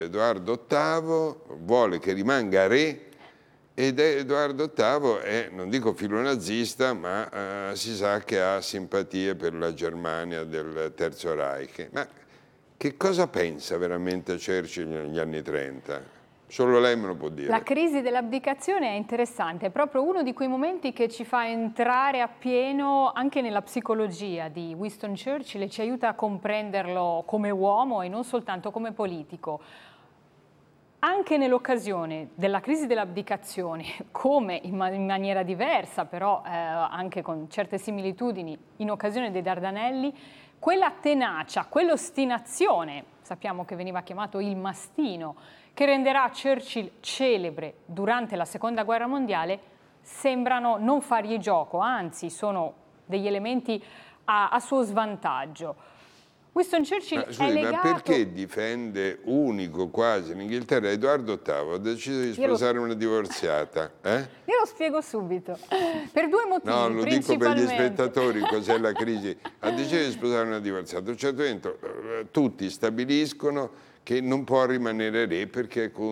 Edoardo VIII vuole che rimanga re ed Edoardo VIII è, non dico filonazista, ma si sa che ha simpatie per la Germania del Terzo Reich. Ma che cosa pensa veramente Churchill negli anni 30? Solo lei me lo può dire. La crisi dell'abdicazione è interessante, è proprio uno di quei momenti che ci fa entrare appieno anche nella psicologia di Winston Churchill e ci aiuta a comprenderlo come uomo e non soltanto come politico. Anche nell'occasione della crisi dell'abdicazione, come in maniera diversa, però anche con certe similitudini in occasione dei Dardanelli, quella tenacia, quell'ostinazione, sappiamo che veniva chiamato il mastino, che renderà Churchill celebre durante la Seconda Guerra Mondiale, sembrano non fargli gioco, anzi sono degli elementi a suo svantaggio. Winston Churchill scusi, è legato... Ma perché difende unico quasi in Inghilterra? Edoardo VIII ha deciso di sposare una divorziata. Io lo spiego subito, per due motivi. No, lo dico per gli spettatori, cos'è la crisi. Ha deciso di sposare una divorziata. A un certo punto tutti stabiliscono che non può rimanere re perché è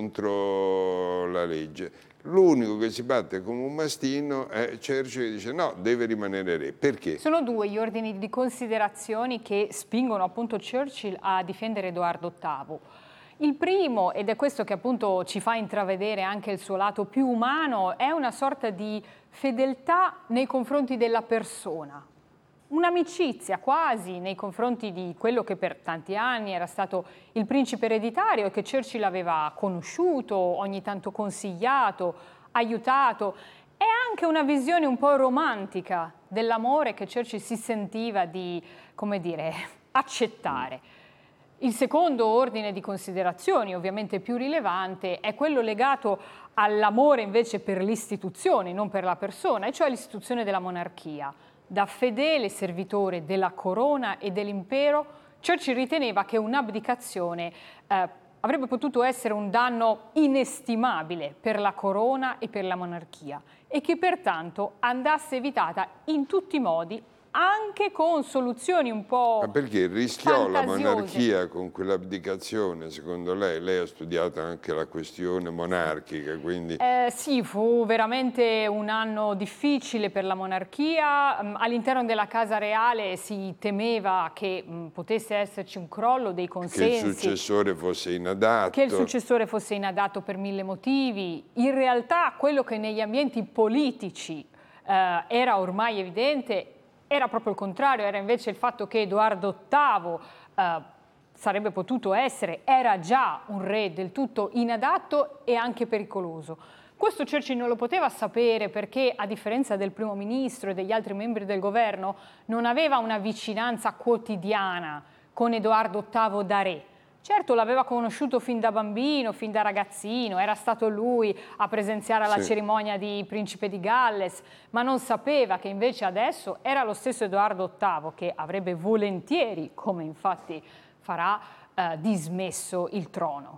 contro la legge. L'unico che si batte come un mastino è Churchill, che dice no, deve rimanere re. Perché? Sono due gli ordini di considerazioni che spingono appunto Churchill a difendere Edoardo VIII. Il primo, ed è questo che appunto ci fa intravedere anche il suo lato più umano, è una sorta di fedeltà nei confronti della persona. Un'amicizia quasi nei confronti di quello che per tanti anni era stato il principe ereditario e che Churchill aveva conosciuto, ogni tanto consigliato, aiutato. È anche una visione un po' romantica dell'amore che Churchill si sentiva di, come dire, accettare. Il secondo ordine di considerazioni, ovviamente più rilevante, è quello legato all'amore invece per l'istituzione, non per la persona, e cioè l'istituzione della monarchia. Da fedele servitore della corona e dell'impero, Churchill riteneva che un'abdicazione avrebbe potuto essere un danno inestimabile per la corona e per la monarchia e che pertanto andasse evitata in tutti i modi, anche con soluzioni un po' Ma perché rischiò la fantasiose. monarchia con quell'abdicazione, secondo lei? Lei ha studiato anche la questione monarchica, quindi... Sì, fu veramente un anno difficile per la monarchia. All'interno della Casa Reale si temeva che potesse esserci un crollo dei consensi. Che il successore fosse inadatto. Che il successore fosse inadatto per mille motivi. In realtà quello che negli ambienti politici era ormai evidente era proprio il contrario, era invece il fatto che Edoardo VIII sarebbe potuto essere, era già un re del tutto inadatto e anche pericoloso. Questo Churchill non lo poteva sapere perché, a differenza del primo ministro e degli altri membri del governo, non aveva una vicinanza quotidiana con Edoardo VIII da re. Certo, l'aveva conosciuto fin da bambino, fin da ragazzino, era stato lui a presenziare alla cerimonia di Principe di Galles, ma non sapeva che invece adesso era lo stesso Edoardo VIII che avrebbe volentieri, come infatti farà, dismesso il trono.